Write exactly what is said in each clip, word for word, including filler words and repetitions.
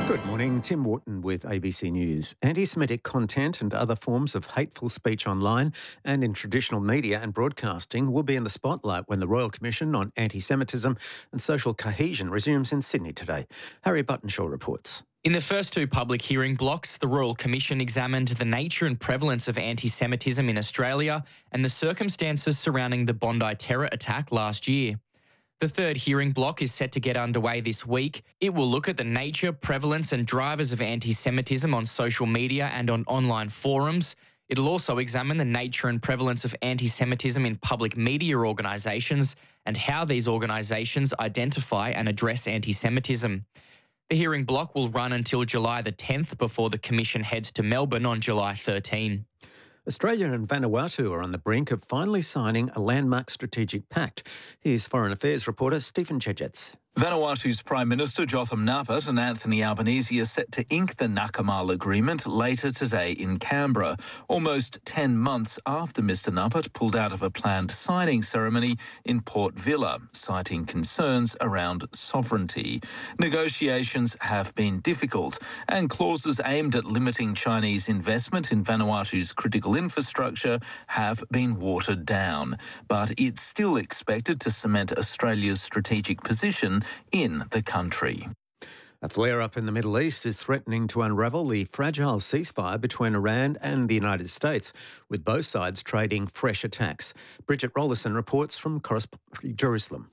Good morning, Tim Wharton with A B C News. Anti-Semitic content and other forms of hateful speech online and in traditional media and broadcasting will be in the spotlight when the Royal Commission on Anti-Semitism and Social Cohesion resumes in Sydney today. Harry Buttonshaw reports. In the first two public hearing blocks, the Royal Commission examined the nature and prevalence of anti-Semitism in Australia and the circumstances surrounding the Bondi terror attack last year. The third hearing block is set to get underway this week. It will look at the nature, prevalence and drivers of anti-Semitism on social media and on online forums. It'll also examine the nature and prevalence of anti-Semitism in public media organisations and how these organisations identify and address anti-Semitism. The hearing block will run until July the tenth before the Commission heads to Melbourne on July thirteenth. Australia and Vanuatu are on the brink of finally signing a landmark strategic pact. Here's Foreign Affairs reporter Stephen Chejets. Vanuatu's Prime Minister Jotham Nappat and Anthony Albanese are set to ink the Nakamal Agreement later today in Canberra, almost ten months after Mr Nappat pulled out of a planned signing ceremony in Port Vila, citing concerns around sovereignty. Negotiations have been difficult, and clauses aimed at limiting Chinese investment in Vanuatu's critical infrastructure have been watered down. But it's still expected to cement Australia's strategic position in the country. A flare-up in the Middle East is threatening to unravel the fragile ceasefire between Iran and the United States, with both sides trading fresh attacks. Bridget Rollerson reports from Jerusalem.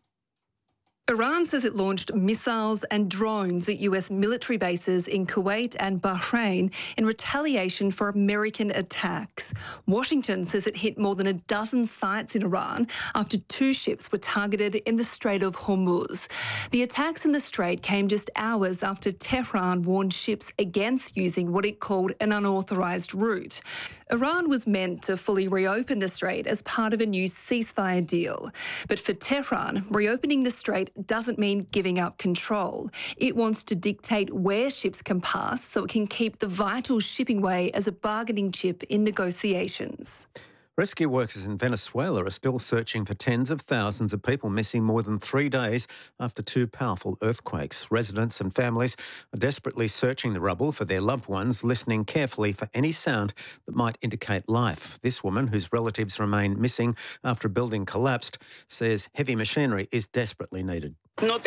Iran says it launched missiles and drones at U S military bases in Kuwait and Bahrain in retaliation for American attacks. Washington says it hit more than a dozen sites in Iran after two ships were targeted in the Strait of Hormuz. The attacks in the Strait came just hours after Tehran warned ships against using what it called an unauthorised route. Iran was meant to fully reopen the Strait as part of a new ceasefire deal. But for Tehran, reopening the Strait doesn't mean giving up control. It wants to dictate where ships can pass so it can keep the vital shipping way as a bargaining chip in negotiations. Rescue workers in Venezuela are still searching for tens of thousands of people missing more than three days after two powerful earthquakes. Residents and families are desperately searching the rubble for their loved ones, listening carefully for any sound that might indicate life. This woman, whose relatives remain missing after a building collapsed, says heavy machinery is desperately needed. We don't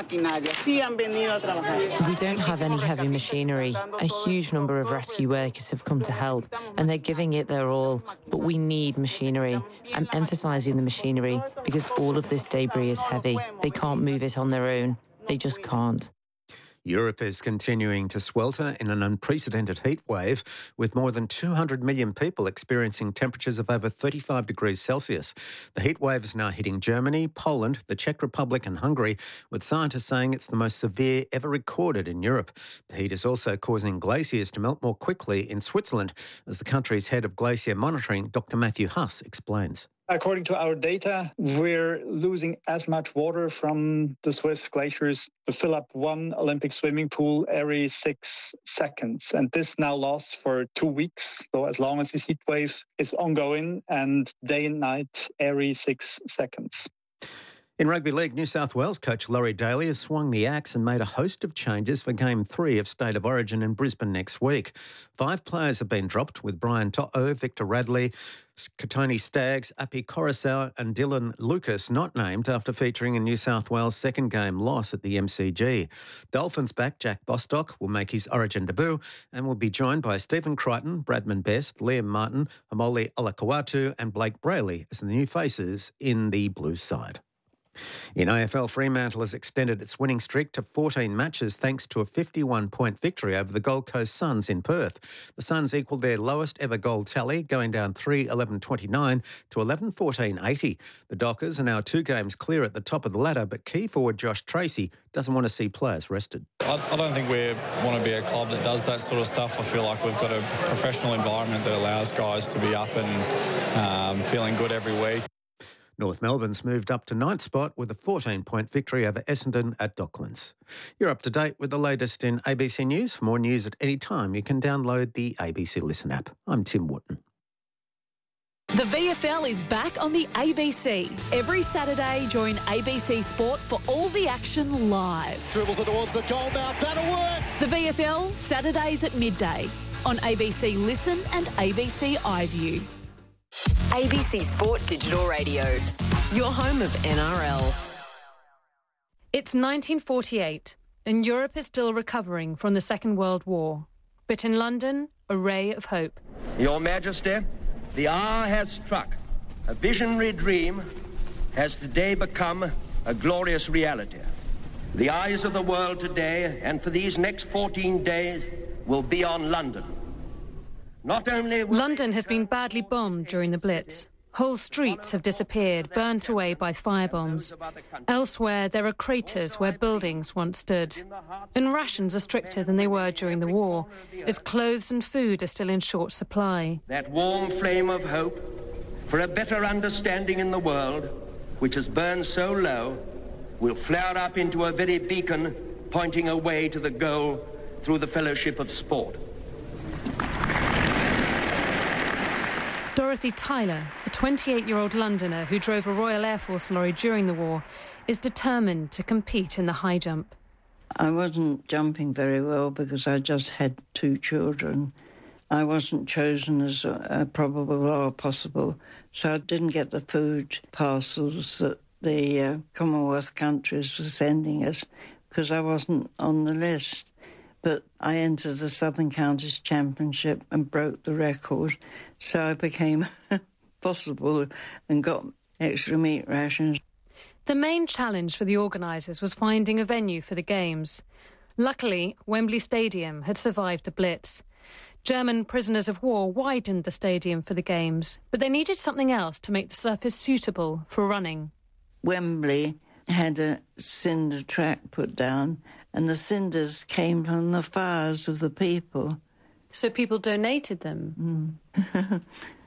have any heavy machinery. A huge number of rescue workers have come to help, and they're giving it their all. But we need machinery. I'm emphasising the machinery because all of this debris is heavy. They can't move it on their own. They just can't. Europe is continuing to swelter in an unprecedented heat wave, with more than two hundred million people experiencing temperatures of over thirty-five degrees Celsius. The heat wave is now hitting Germany, Poland, the Czech Republic and Hungary, with scientists saying it's the most severe ever recorded in Europe. The heat is also causing glaciers to melt more quickly in Switzerland, as the country's head of glacier monitoring, Doctor Matthew Huss, explains. According to our data, we're losing as much water from the Swiss glaciers to fill up one Olympic swimming pool every six seconds. And this now lasts for two weeks. So as long as this heat wave is ongoing and day and night every six seconds. In rugby league, New South Wales coach Laurie Daly has swung the axe and made a host of changes for Game three of State of Origin in Brisbane next week. Five players have been dropped, with Brian To'o, Victor Radley, Katoni Staggs, Api Coruscant and Dylan Lucas not named after featuring in New South Wales' second game loss at the M C G. Dolphins back Jack Bostock will make his Origin debut and will be joined by Stephen Crichton, Bradman Best, Liam Martin, Amoli Olakau'atu and Blake Brayley as the new faces in the Blues side. In A F L, Fremantle has extended its winning streak to fourteen matches thanks to a fifty-one point victory over the Gold Coast Suns in Perth. The Suns equalled their lowest ever goal tally, going down three eleven twenty-nine to eleven fourteen eighty. The Dockers are now two games clear at the top of the ladder, but key forward Josh Tracy doesn't want to see players rested. I, I don't think we want to be a club that does that sort of stuff. I feel like we've got a professional environment that allows guys to be up and um, feeling good every week. North Melbourne's moved up to ninth spot with a fourteen point victory over Essendon at Docklands. You're up to date with the latest in A B C News. For more news at any time, you can download the A B C Listen app. I'm Tim Wharton. The V F L is back on the A B C. Every Saturday, join A B C Sport for all the action live. Dribbles it towards the goal mouth. That'll work. The V F L, Saturdays at midday on A B C Listen and A B C iView. A B C Sport Digital Radio, your home of N R L. It's nineteen forty-eight, and Europe is still recovering from the Second World War. But in London, a ray of hope. Your Majesty, the hour has struck. A visionary dream has today become a glorious reality. The eyes of the world today and for these next fourteen days will be on London. Not only will London has been badly bombed during the Blitz. Whole streets have disappeared, burnt away by firebombs. Elsewhere, there are craters where buildings once stood. And rations are stricter than they were during the war, as clothes and food are still in short supply. That warm flame of hope for a better understanding in the world, which has burned so low, will flare up into a very beacon pointing a way to the goal through the fellowship of sport. Dorothy Tyler, a twenty-eight-year-old Londoner who drove a Royal Air Force lorry during the war, is determined to compete in the high jump. I wasn't jumping very well because I just had two children. I wasn't chosen as a, a probable or possible, so I didn't get the food parcels that the uh, Commonwealth countries were sending us because I wasn't on the list. But I entered the Southern Counties Championship and broke the record, so I became possible and got extra meat rations. The main challenge for the organisers was finding a venue for the Games. Luckily, Wembley Stadium had survived the Blitz. German prisoners of war widened the stadium for the Games, but they needed something else to make the surface suitable for running. Wembley had a cinder track put down, and the cinders came from the fires of the people. So people donated them? Mm.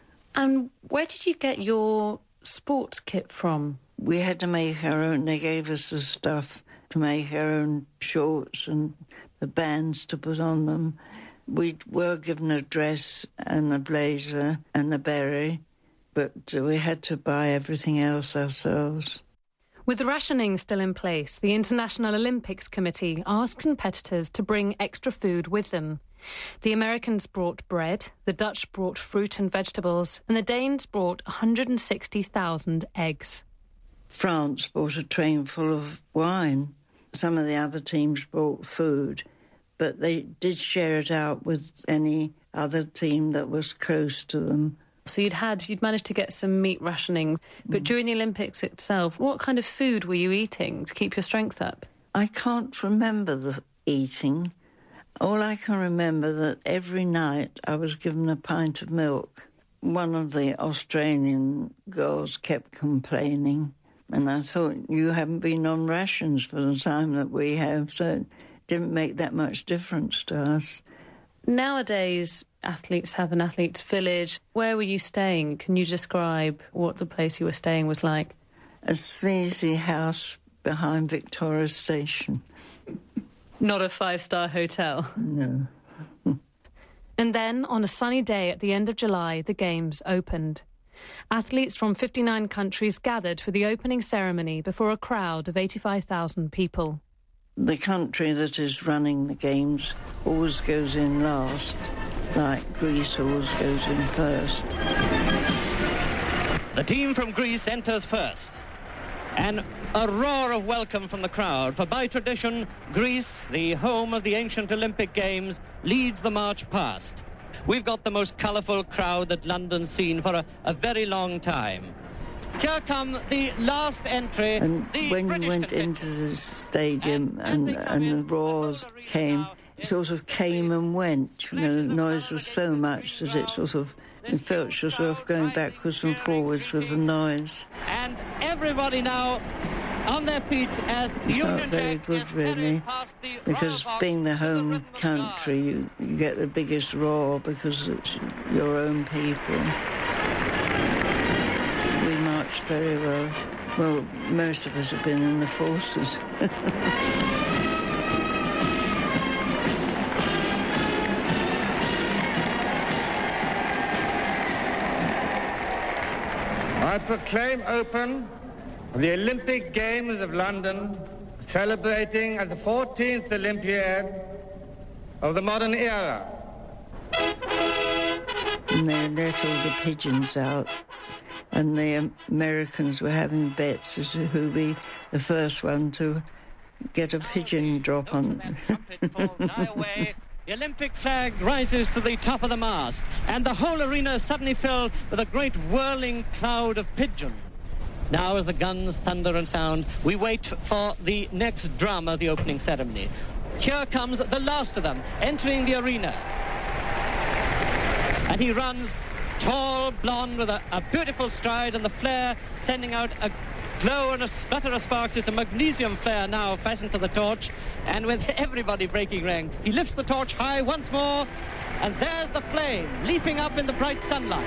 And where did you get your sports kit from? We had to make our own. They gave us the stuff to make our own shorts and the bands to put on them. We were given a dress and a blazer and a beret, but we had to buy everything else ourselves. With rationing still in place, the International Olympics Committee asked competitors to bring extra food with them. The Americans brought bread, the Dutch brought fruit and vegetables, and the Danes brought one hundred sixty thousand eggs. France brought a train full of wine. Some of the other teams brought food, but they did share it out with any other team that was close to them. So you'd had, you'd managed to get some meat rationing, but mm. during the Olympics itself, what kind of food were you eating to keep your strength up? I can't remember the eating. All I can remember that every night I was given a pint of milk. One of the Australian girls kept complaining, and I thought, you haven't been on rations for the time that we have, so it didn't make that much difference to us. Nowadays, athletes have an athlete's village. Where were you staying? Can you describe what the place you were staying was like? A sleazy house behind Victoria Station. Not a five-star hotel? No. And then, on a sunny day at the end of July, the Games opened. Athletes from fifty-nine countries gathered for the opening ceremony before a crowd of eighty-five thousand people. The country that is running the Games always goes in last, like Greece always goes in first. The team from Greece enters first. And a roar of welcome from the crowd, for by tradition, Greece, the home of the ancient Olympic Games, leads the march past. We've got the most colourful crowd that London's seen for a, a very long time. Here come the last entry. And the when British you went into the stadium and, and, and the roars came, it sort of came and went. You know, the noise was so much that it sort of, you felt yourself going backwards and forwards with the noise. And everybody now on their feet as the It felt Union very Jack good, really, because being the home country, you, you get the biggest roar because it's your own people. We marched very well. Well, most of us have been in the forces. I proclaim open the Olympic Games of London, celebrating the fourteenth Olympiad of the modern era. And they let all the pigeons out, and the Americans were having bets as to who'd be the first one to get a pigeon drop on. The Olympic flag rises to the top of the mast, and the whole arena is suddenly filled with a great whirling cloud of pigeons. Now, as the guns thunder and sound, we wait for the next drum of the opening ceremony. Here comes the last of them, entering the arena. And he runs, tall, blonde, with a, a beautiful stride, and the flare sending out a glow and a sputter of sparks. It's a magnesium flare now fastened to the torch, and with everybody breaking ranks, he lifts the torch high once more, and there's the flame leaping up in the bright sunlight.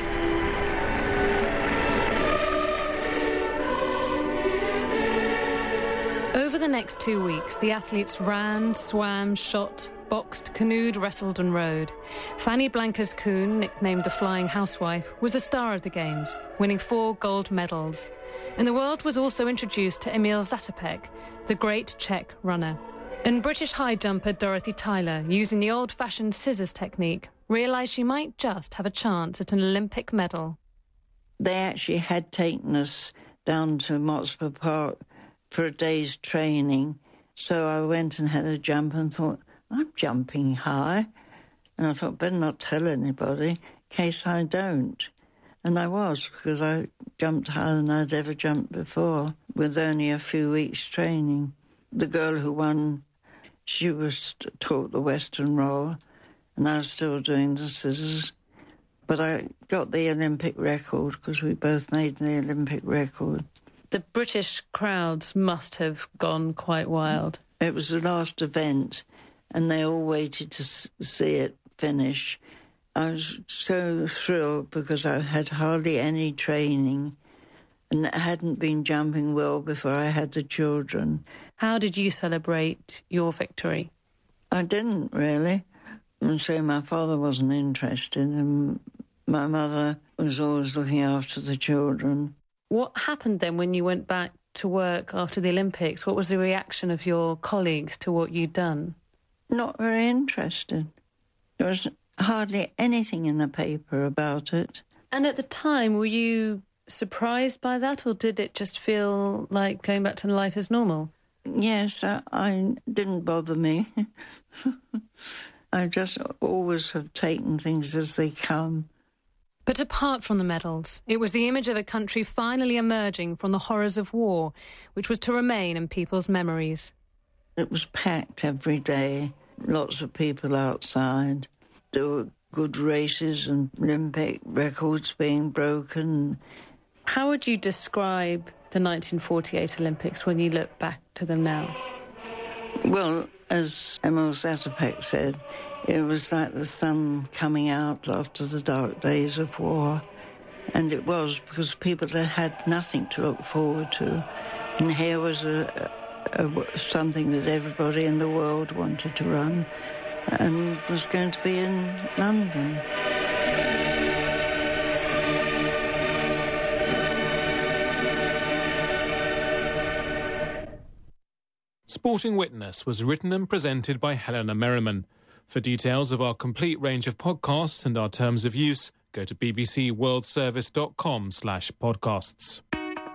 Over the next two weeks, the athletes ran, swam, shot, boxed, canoed, wrestled and rowed. Fanny Blankers-Koen, nicknamed the Flying Housewife, was the star of the Games, winning four gold medals. And the world was also introduced to Emil Zatopek, the great Czech runner. And British high jumper Dorothy Tyler, using the old-fashioned scissors technique, realised she might just have a chance at an Olympic medal. They actually had taken us down to Motspur Park for a day's training. So I went and had a jump and thought, I'm jumping high. And I thought, better not tell anybody in case I don't. And I was, because I jumped higher than I'd ever jumped before, with only a few weeks' training. The girl who won, she was taught the Western roll, and I was still doing the scissors. But I got the Olympic record, because we both made the Olympic record. The British crowds must have gone quite wild. It was the last event, and they all waited to see it finish. I was so thrilled because I had hardly any training and hadn't been jumping well before I had the children. How did you celebrate your victory? I didn't, really. And so my father wasn't interested, and my mother was always looking after the children. What happened then when you went back to work after the Olympics? What was the reaction of your colleagues to what you'd done? Not very interested. There was hardly anything in the paper about it. And at the time, were you surprised by that, or did it just feel like going back to life as normal? Yes, I, I didn't bother me. I just always have taken things as they come. But apart from the medals, it was the image of a country finally emerging from the horrors of war, which was to remain in people's memories. It was packed every day, lots of people outside. There were good races and Olympic records being broken. How would you describe the nineteen forty-eight Olympics when you look back to them now? Well, as Emil Zatopek said, it was like the sun coming out after the dark days of war. And it was, because people had had nothing to look forward to. And here was a, a, a, something that everybody in the world wanted to run, and was going to be in London. Sporting Witness was written and presented by Helena Merriman. For details of our complete range of podcasts and our terms of use, go to bbcworldservice.com slash podcasts.